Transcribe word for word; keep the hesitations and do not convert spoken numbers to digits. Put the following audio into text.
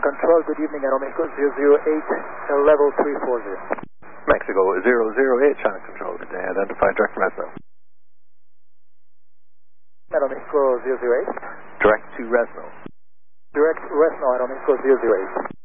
Control, good evening, Aeromexico zero zero eight, uh, level three four zero. Mexico zero zero eight, China Control, good day, identify direct Resno. Aeromexico zero zero eight. Direct to Resno. Direct Resno, Aeromexico zero zero eight.